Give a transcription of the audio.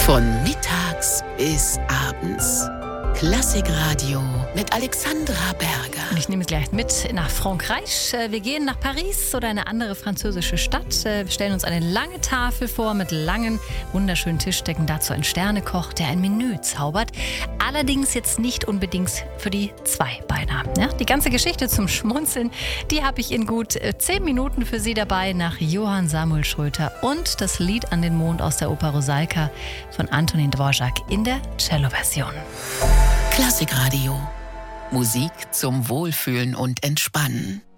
Von mittags bis abends. Klassikradio mit Alexandra Berger. Und ich nehme es gleich mit nach Frankreich. Wir gehen nach Paris oder eine andere französische Stadt. Wir stellen uns eine lange Tafel vor mit langen, wunderschönen Tischdecken. Dazu ein Sternekoch, der ein Menü zaubert. Allerdings jetzt nicht unbedingt für die Zweibeiner. Ja, die ganze Geschichte zum Schmunzeln, die habe ich in gut 10 Minuten für Sie dabei nach Johann Samuel Schröter und das Lied an den Mond aus der Oper Rusalka von Antonin Dvorak in der Cello-Version. Klassikradio. Musik zum Wohlfühlen und Entspannen.